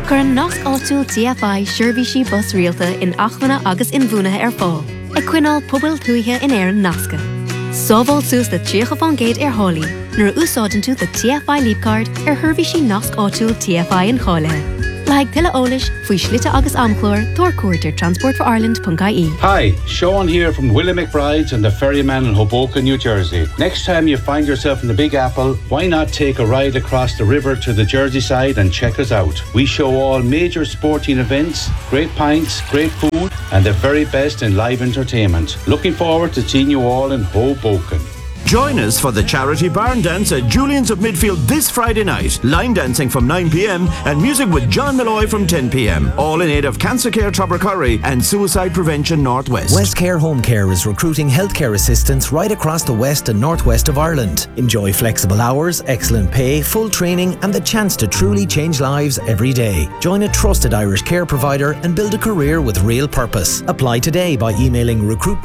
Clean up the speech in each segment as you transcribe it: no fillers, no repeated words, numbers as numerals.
Curran Nasc Áitiúil TFI Seirbhísí bus rialta in Achmana agus in Bhúnatha fáil. Quinál pobl thuaithe in Éireann Nasca. Sábháil suas le tríocha fan géad hálaí, nuair úsáideann tú the TFI Leapcard Seirbhísí Nasc Áitiúil TFI in Cháilethe. Like Tilla Olish, Fui Schlitta Agus Amchlor, Thor Courter, Transport for Ireland.ie. Hi, Sean here from William McBride's and the Ferryman in Hoboken, New Jersey. Next time you find yourself in the Big Apple, why not take a ride across the river to the Jersey side and check us out? We show all major sporting events, great pints, great food, and the very best in live entertainment. Looking forward to seeing you all in Hoboken. Join us for the charity barn dance at Julian's of Midfield this Friday night. Line dancing from 9 p.m. and music with John Malloy from 10 p.m. All in aid of Cancer Care Tubbercurry and Suicide Prevention Northwest. West Care Home Care is recruiting healthcare assistants right across the west and northwest of Ireland. Enjoy flexible hours, excellent pay, full training and the chance to truly change lives every day. Join a trusted Irish care provider and build a career with real purpose. Apply today by emailing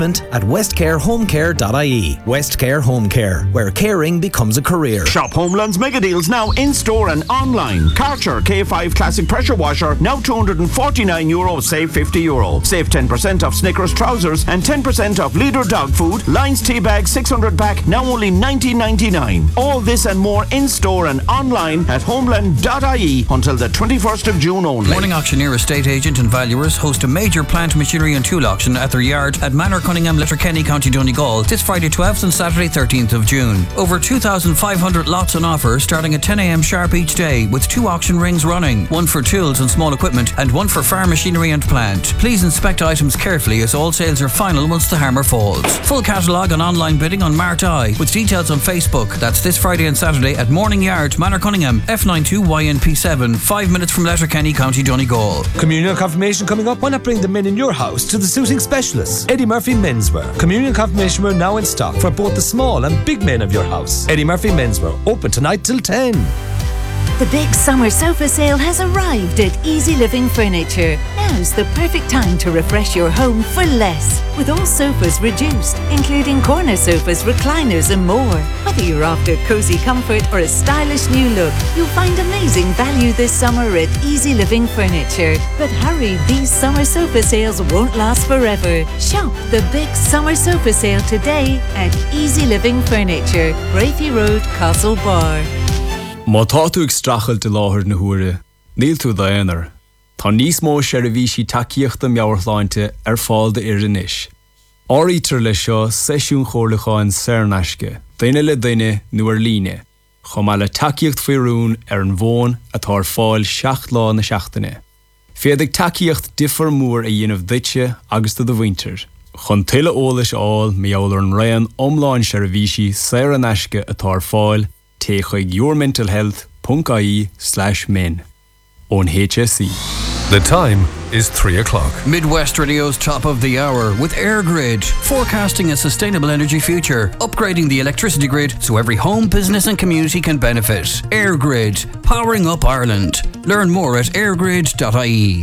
recruitment@westcarehomecare.ie. West Care Home Care, where caring becomes a career. Shop Homeland's mega deals now in store and online. Karcher K5 Classic Pressure Washer now €249, save €50. Save 10% off Snickers trousers and 10% off Leader dog food. Lions tea bag 600 pack now only $19.99. All this and more in store and online at homeland.ie until the 21st of June only. Morning Auctioneer estate agent and valuers host a major plant, machinery and tool auction at their yard at Manor Cunningham, Letterkenny, County Donegal this Friday 12th and Saturday 13th of June. Over 2,500 lots on offer starting at 10 a.m. sharp each day with 2 auction rings running, one for tools and small equipment and one for farm machinery and plant. Please inspect items carefully as all sales are final once the hammer falls. Full catalogue and online bidding on Mart Eye with details on Facebook. That's this Friday and Saturday at Morning Yard, Manor Cunningham, F92YNP7, 5 minutes from Letterkenny, County Donegal. Communion confirmation coming up. Why not bring the men in your house to the suiting specialists? Eddie Murphy Menswear. Communion confirmation wear now in stock for both the small and big men of your house. Eddie Murphy Menswear, open tonight till 10. The big summer sofa sale has arrived at Easy Living Furniture. Now's the perfect time to refresh your home for less. With all sofas reduced, including corner sofas, recliners and more. Whether you're after cosy comfort or a stylish new look, you'll find amazing value this summer at Easy Living Furniture. But hurry, these summer sofa sales won't last forever. Shop the big summer sofa sale today at Easy Living Furniture, Braithy Road, Castlebar. Má tá tú ag strachel de láthir na huaire, níl tú daonar. Tá níos mó seirbhísí takeíochta meabhartháinte fáil de iris. Áítar le seo seisiún chomhlacháin Saornaisce, daine le daine nuair líne, chomh maith le takeíocht faoirún an bhón atá fáil 7 lá na seachtaine. Féadigh takeíocht difar mór a dhéanamh duite agus do bhaintear. Chun tuile ólas áil meabhair an raon omláin seirbhísí Saornaisce atá fáil take yourmentalhealth.ie/men on HSE. The time is 3 o'clock. Midwest Radio's top of the hour with AirGrid, forecasting a sustainable energy future, upgrading the electricity grid so every home, business and community can benefit. AirGrid, powering up Ireland. Learn more at airgrid.ie.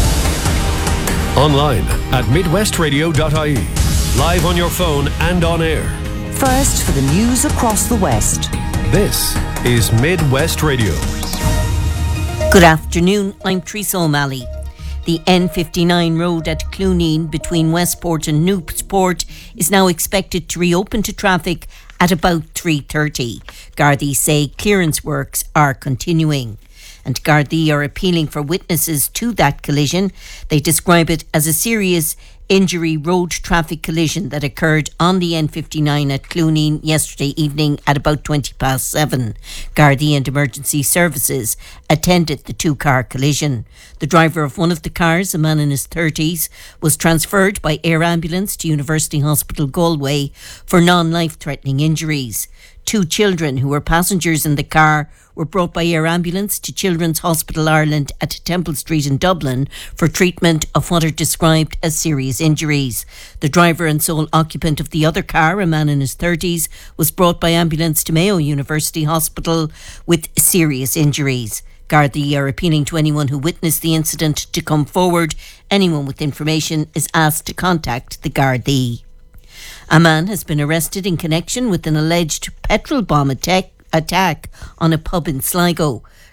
Online at midwestradio.ie. Live on your phone and on air. First for the news across the West. This is Midwest Radio. Good afternoon, I'm Teresa O'Malley. The N59 road at Clooneen between Westport and Newport is now expected to reopen to traffic at about 3:30. Gardaí say clearance works are continuing. And Gardaí are appealing for witnesses to that collision. They describe it as a serious injury road traffic collision that occurred on the N59 at Clooneen yesterday evening at about 7:20. Gardaí and emergency services attended the 2-car collision. The driver of one of the cars, a man in his 30s, was transferred by air ambulance to University Hospital Galway for non-life-threatening injuries. 2 children who were passengers in the car were brought by air ambulance to Children's Hospital Ireland at Temple Street in Dublin for treatment of what are described as serious injuries. The driver and sole occupant of the other car, a man in his 30s, was brought by ambulance to Mayo University Hospital with serious injuries. Gardaí are appealing to anyone who witnessed the incident to come forward. Anyone with information is asked to contact the Gardaí. A man has been arrested in connection with an alleged petrol bomb attack on a pub in Sligo.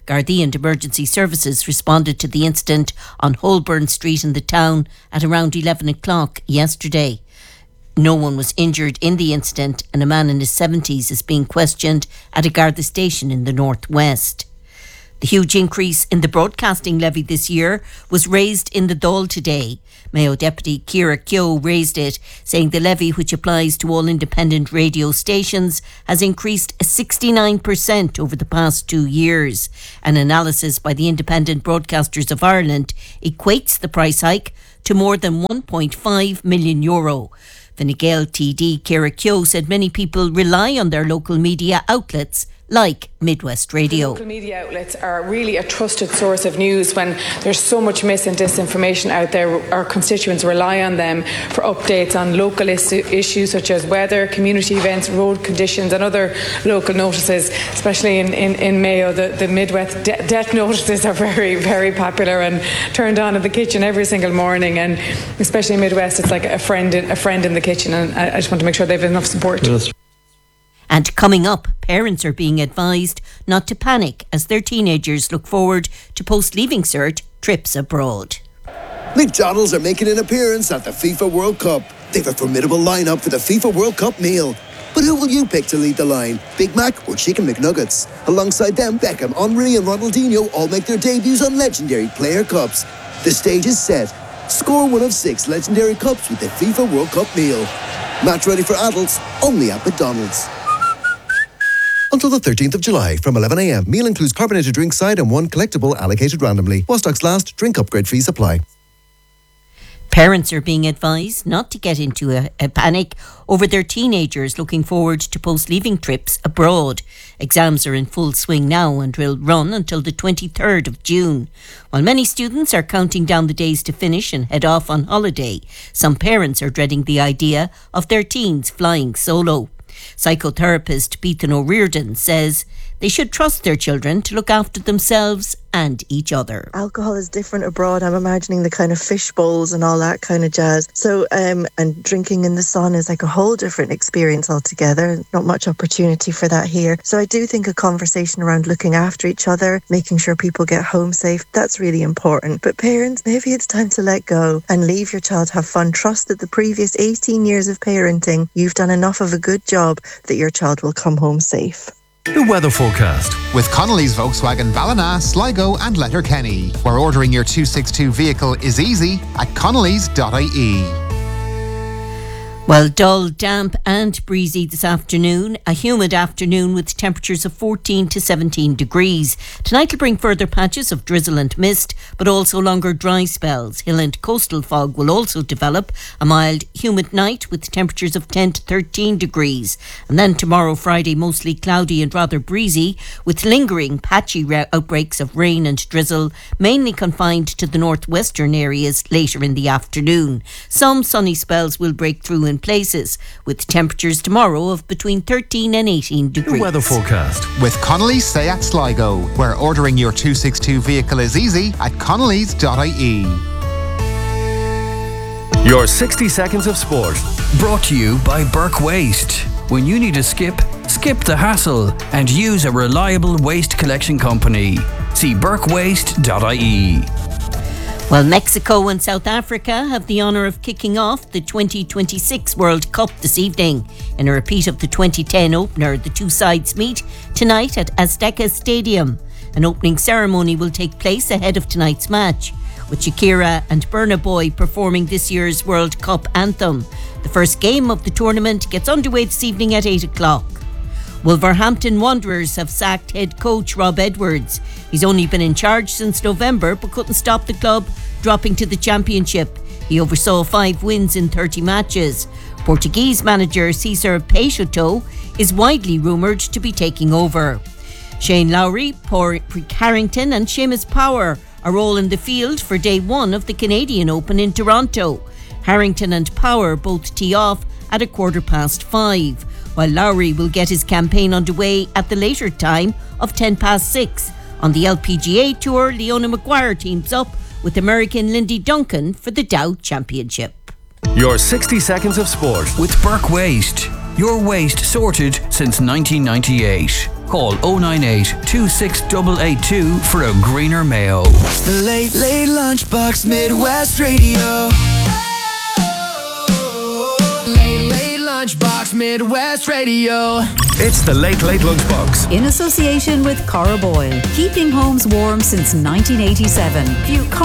Gardaí and emergency services responded to the incident on Holborn Street in the town at around 11 o'clock yesterday. No one was injured in the incident, and a man in his 70s is being questioned at a Garda station in the northwest. The huge increase in the broadcasting levy this year was raised in the Dáil today. Mayo Deputy Ciara Keogh raised it, saying the levy, which applies to all independent radio stations, has increased 69% over the past 2 years. An analysis by the Independent Broadcasters of Ireland equates the price hike to more than €1.5 million. Fine Gael TD Ciara Keogh said many people rely on their local media outlets like Midwest Radio. Local media outlets are really a trusted source of news. When there's so much mis and disinformation out there, our constituents rely on them for updates on local issues such as weather, community events, road conditions and other local notices. Especially in Mayo, the Midwest death notices are very, very popular and turned on in the kitchen every single morning, and especially in Midwest it's like a friend in the kitchen, and I just want to make sure they have enough support. And coming up, parents are being advised not to panic as their teenagers look forward to post-leaving cert trips abroad. McDonald's are making an appearance at the FIFA World Cup. They've a formidable lineup for the FIFA World Cup meal. But who will you pick to lead the line? Big Mac or Chicken McNuggets? Alongside them, Beckham, Henry and Ronaldinho all make their debuts on legendary player cups. The stage is set. Score one of 6 legendary cups with the FIFA World Cup meal. Match ready for adults, only at McDonald's. Until the 13th of July from 11 a.m. Meal includes carbonated drink side and 1 collectible allocated randomly. While stocks last, drink upgrade fees apply. Parents are being advised not to get into a panic over their teenagers looking forward to post-leaving trips abroad. Exams are in full swing now and will run until the 23rd of June. While many students are counting down the days to finish and head off on holiday, some parents are dreading the idea of their teens flying solo. Psychotherapist Beathan O'Riordan says they should trust their children to look after themselves and each other. Alcohol is different abroad. I'm imagining the kind of fish bowls and all that kind of jazz. So, and drinking in the sun is like a whole different experience altogether. Not much opportunity for that here. So I do think a conversation around looking after each other, making sure people get home safe, that's really important. But parents, maybe it's time to let go and leave your child have fun. Trust that the previous 18 years of parenting, you've done enough of a good job that your child will come home safe. The weather forecast with Connolly's Volkswagen Ballina, Sligo and Letterkenny, where ordering your 262 vehicle is easy at connellys.ie. Well, dull, damp and breezy this afternoon. A humid afternoon with temperatures of 14 to 17 degrees. Tonight will bring further patches of drizzle and mist, but also longer dry spells. Hill and coastal fog will also develop. A mild, humid night with temperatures of 10 to 13 degrees. And then tomorrow, Friday, mostly cloudy and rather breezy, with lingering patchy outbreaks of rain and drizzle, mainly confined to the northwestern areas later in the afternoon. Some sunny spells will break through in places, with temperatures tomorrow of between 13 and 18 degrees. The weather forecast with Connolly's Seat Sligo, where ordering your 262 vehicle is easy at connellys.ie. Your 60 seconds of sport. Brought to you by Burke Waste. When you need a skip the hassle and use a reliable waste collection company. See burkewaste.ie. Well, Mexico and South Africa have the honour of kicking off the 2026 World Cup this evening. In a repeat of the 2010 opener, the two sides meet tonight at Azteca Stadium. An opening ceremony will take place ahead of tonight's match, with Shakira and Burna Boy performing this year's World Cup anthem. The first game of the tournament gets underway this evening at 8 o'clock. Wolverhampton Wanderers have sacked head coach Rob Edwards. He's only been in charge since November but couldn't stop the club dropping to the Championship. He oversaw 5 wins in 30 matches. Portuguese manager Cesar Peixoto is widely rumoured to be taking over. Shane Lowry, Padraig Harrington and Seamus Power are all in the field for day 1 of the Canadian Open in Toronto. Harrington and Power both tee off at 5:15, while Lowry will get his campaign underway at the later time of 6:10. On the LPGA Tour, Leona Maguire teams up with American Lindy Duncan for the Dow Championship. Your 60 seconds of sport with Burke Waste. Your waste sorted since 1998. Call 098 26882 for a greener Mayo. The Late Late Lunchbox Midwest Radio. Late Late Lunchbox Midwest Radio. It's the Late Late Lunchbox. In association with Cara Boyle, keeping homes warm since 1987. View